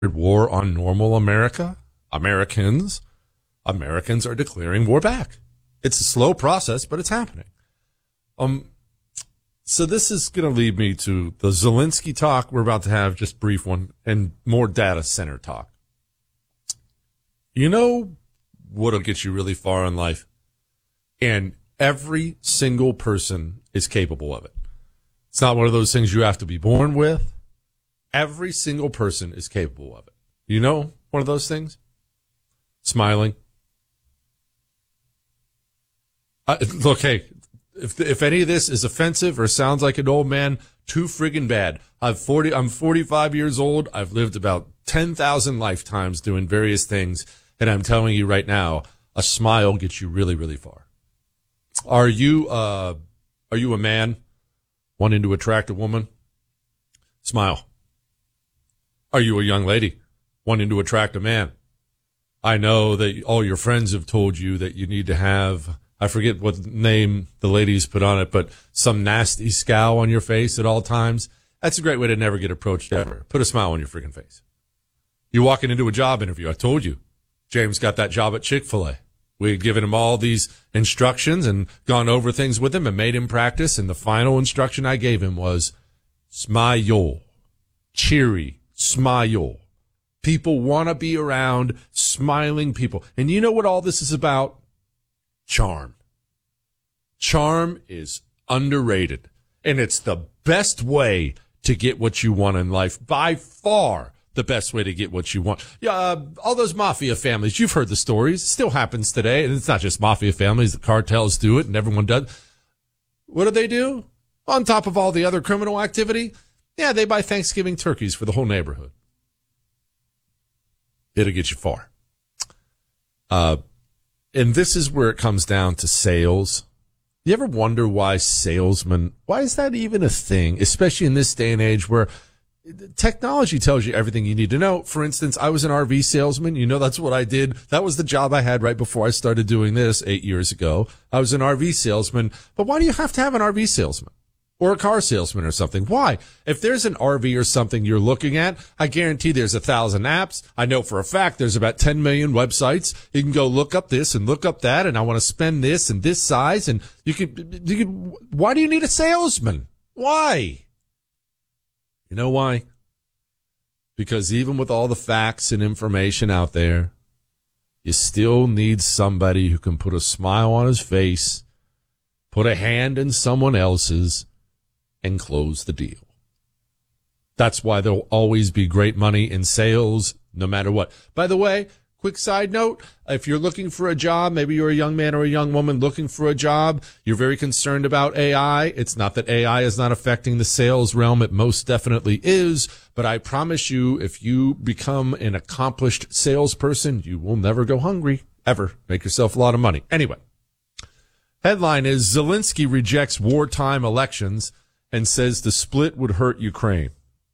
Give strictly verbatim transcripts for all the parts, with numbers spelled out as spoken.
war on normal America, Americans, Americans are declaring war back. It's a slow process, but it's happening. Um, so this is going to lead me to the Zelensky talk we're about to have, just brief one, and more data center talk. You know what'll get you really far in life? And every single person is capable of it. It's not one of those things you have to be born with. Every single person is capable of it. You know one of those things? Smiling. Uh, look, hey, if if any of this is offensive or sounds like an old man, too friggin' bad. I'm forty. I'm forty-five years old. I've lived about ten thousand lifetimes doing various things, and I'm telling you right now, a smile gets you really, really far. Are you uh are you a man wanting to attract a woman? Smile. Are you a young lady wanting to attract a man? I know that all your friends have told you that you need to have, I forget what name the ladies put on it, but some nasty scowl on your face at all times. That's a great way to never get approached ever. Put a smile on your freaking face. You're walking into a job interview. I told you, James got that job at Chick-fil-A. We had given him all these instructions and gone over things with him and made him practice. And the final instruction I gave him was smile, cheery, smile. People want to be around smiling people. And you know what all this is about? Charm. Charm is underrated. And it's the best way to get what you want in life. By far the best way to get what you want. Yeah, uh, all those mafia families, you've heard the stories. It still happens today. And it's not just mafia families. The cartels do it and everyone does. What do they do? On top of all the other criminal activity, yeah, they buy Thanksgiving turkeys for the whole neighborhood. It'll get you far. Uh, and this is where it comes down to sales. You ever wonder why salesmen, why is that even a thing, especially in this day and age where technology tells you everything you need to know? For instance, I was an R V salesman. You know, that's what I did. That was the job I had right before I started doing this eight years ago. I was an R V salesman. But why do you have to have an R V salesman? Or a car salesman or something? Why? If there's an R V or something you're looking at, I guarantee there's a thousand apps. I know for a fact there's about ten million websites. You can go look up this and look up that, and I want to spend this and this size, and you can, you can, why do you need a salesman? Why? You know why? Because even with all the facts and information out there, you still need somebody who can put a smile on his face, put a hand in someone else's, and close the deal. That's why there'll always be great money in sales, no matter what. By the way, quick side note, if you're looking for a job, maybe you're a young man or a young woman looking for a job, you're very concerned about A I. It's not that A I is not affecting the sales realm. It most definitely is. But I promise you, if you become an accomplished salesperson, you will never go hungry, ever. Make yourself a lot of money. Anyway, headline is Zelensky rejects wartime elections and says the split would hurt Ukraine.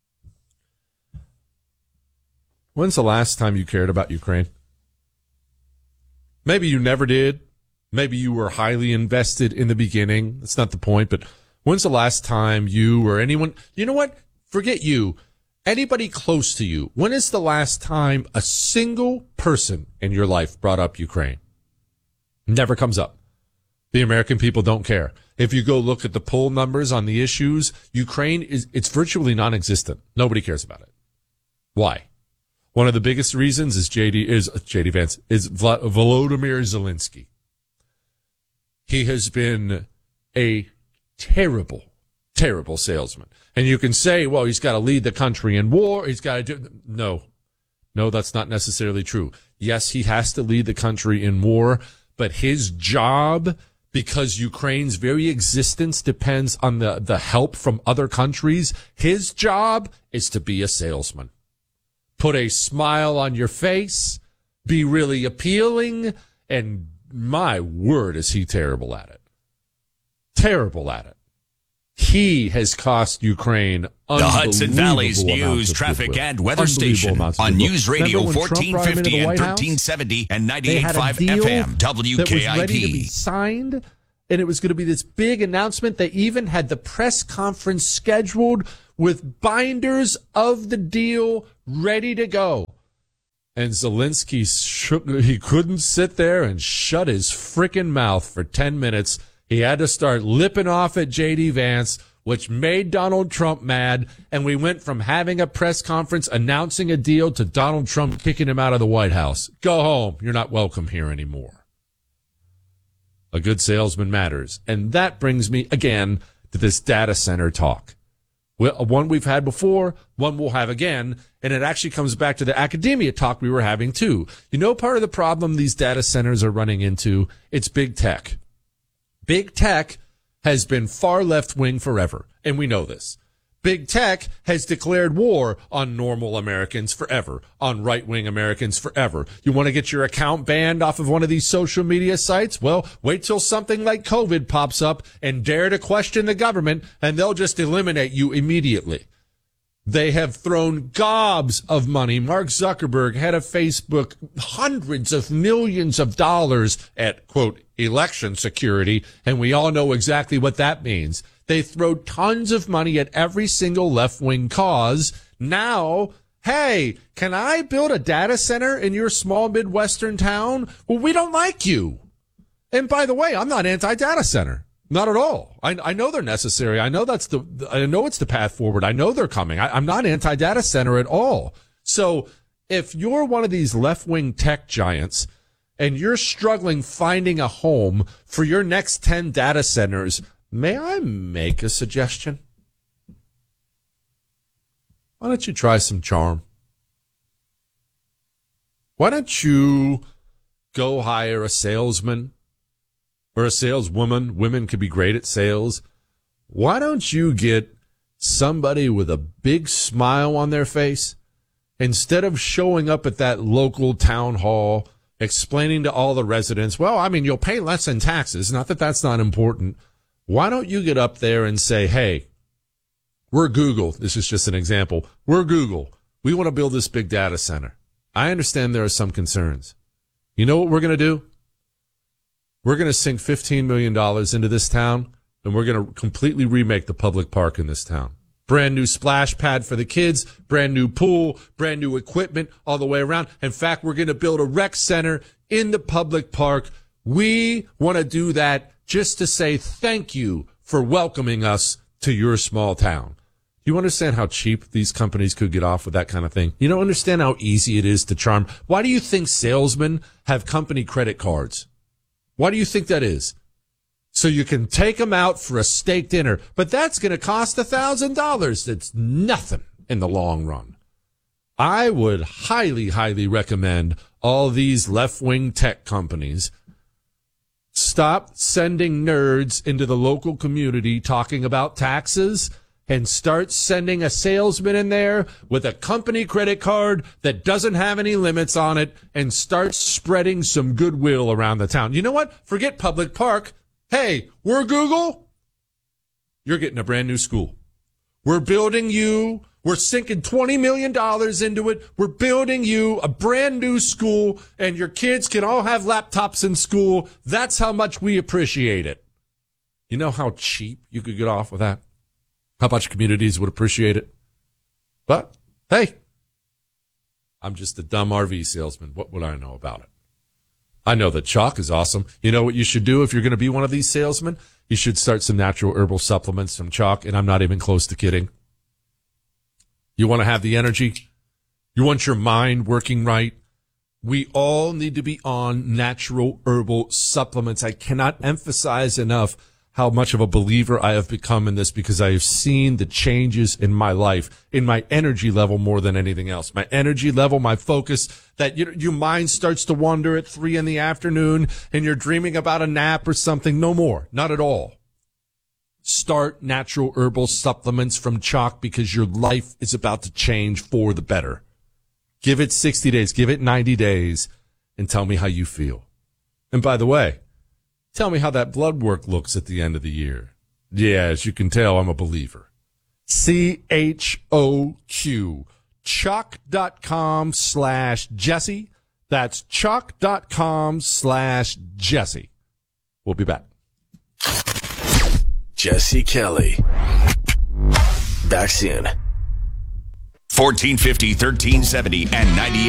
When's the last time you cared about Ukraine? Maybe you never did. Maybe you were highly invested in the beginning. That's not the point. But when's the last time you or anyone, you know what? Forget you. Anybody close to you. When is the last time a single person in your life brought up Ukraine? Never comes up. The American people don't care. If you go look at the poll numbers on the issues, Ukraine is, it's virtually non-existent. Nobody cares about it. Why? One of the biggest reasons is J D, is J D Vance, is Vla, Volodymyr Zelensky. He has been a terrible, terrible salesman. And you can say, well, he's got to lead the country in war. He's got to do, no, no, that's not necessarily true. Yes, he has to lead the country in war, but his job, because Ukraine's very existence depends on the, the help from other countries, his job is to be a salesman. Put a smile on your face, be really appealing, and my word, is he terrible at it. Terrible at it. He has cost Ukraine the Hudson Valley's news, traffic, and weather station on News Radio fourteen fifty and thirteen seventy and ninety-eight point five F M W K I P. That was ready to be signed, and it was going to be this big announcement. They even had the press conference scheduled with binders of the deal ready to go. And Zelensky, shook, he couldn't sit there and shut his frickin' mouth for ten minutes. He had to start lipping off at J D Vance, which made Donald Trump mad. And we went from having a press conference announcing a deal to Donald Trump kicking him out of the White House. Go home. You're not welcome here anymore. A good salesman matters. And that brings me again to this data center talk. Well, one we've had before, one we'll have again, and it actually comes back to the academia talk we were having too. You know, part of the problem these data centers are running into, it's big tech. Big tech has been far left-wing forever, and we know this. Big tech has declared war on normal Americans forever, on right-wing Americans forever. You want to get your account banned off of one of these social media sites? Well, wait till something like COVID pops up and dare to question the government, and they'll just eliminate you immediately. They have thrown gobs of money. Mark Zuckerberg, head of Facebook, hundreds of millions of dollars at, quote, election security, and we all know exactly what that means. They throw tons of money at every single left-wing cause. Now, hey, can I build a data center in your small Midwestern town? Well, we don't like you. And by the way, I'm not anti-data center. Not at all. I, I know they're necessary. I know that's the, I know it's the path forward. I know they're coming. I, I'm not anti-data center at all. So if you're one of these left-wing tech giants and you're struggling finding a home for your next ten data centers, may I make a suggestion? Why don't you try some charm? Why don't you go hire a salesman or a saleswoman? Women could be great at sales. Why don't you get somebody with a big smile on their face instead of showing up at that local town hall explaining to all the residents, well, I mean, you'll pay less in taxes. Not that that's not important. Why don't you get up there and say, hey, we're Google. This is just an example. We're Google. We want to build this big data center. I understand there are some concerns. You know what we're going to do? We're going to sink fifteen million dollars into this town, and we're going to completely remake the public park in this town. Brand new splash pad for the kids, brand new pool, brand new equipment all the way around. In fact, we're going to build a rec center in the public park. We want to do that just to say thank you for welcoming us to your small town. Do you understand how cheap these companies could get off with that kind of thing? You don't understand how easy it is to charm. Why do you think salesmen have company credit cards? Why do you think that is? So you can take them out for a steak dinner, but that's going to cost a thousand dollars. That's nothing in the long run. I would highly, highly recommend all these left-wing tech companies stop sending nerds into the local community talking about taxes and start sending a salesman in there with a company credit card that doesn't have any limits on it and start spreading some goodwill around the town. You know what? Forget public park. Hey, we're Google. You're getting a brand new school. We're building you. We're sinking twenty million dollars into it. We're building you a brand new school, and your kids can all have laptops in school. That's how much we appreciate it. You know how cheap you could get off with that? How much communities would appreciate it? But, hey, I'm just a dumb R V salesman. What would I know about it? I know that chalk is awesome. You know what you should do if you're going to be one of these salesmen? You should start some natural herbal supplements from chalk, and I'm not even close to kidding. You want to have the energy? You want your mind working right? We all need to be on natural herbal supplements. I cannot emphasize enough how much of a believer I have become in this because I have seen the changes in my life, in my energy level more than anything else. My energy level, my focus, that your, your mind starts to wander at three in the afternoon and you're dreaming about a nap or something. No more. Not at all. Start natural herbal supplements from Chalk because your life is about to change for the better. Give it sixty days, give it ninety days, and tell me how you feel. And by the way, tell me how that blood work looks at the end of the year. Yeah, as you can tell, I'm a believer. C H O Q. Chalk.com slash Jesse. That's chalk.com slash Jesse. We'll be back. Jesse Kelly. Back soon. fourteen fifty, thirteen seventy, and ninety.